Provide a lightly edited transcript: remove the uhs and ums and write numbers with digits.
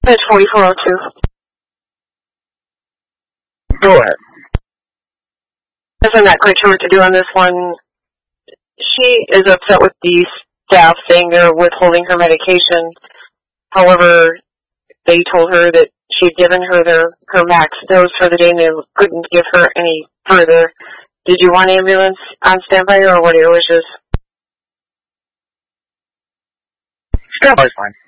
It's 4402. Go ahead. Guess I'm not quite sure what to do on this one. She is upset with the staff saying they're withholding her medication. However, they told her that she'd given her her max dose for the day and they couldn't give her any further. Did you want ambulance on standby or what are your wishes? Standby's fine.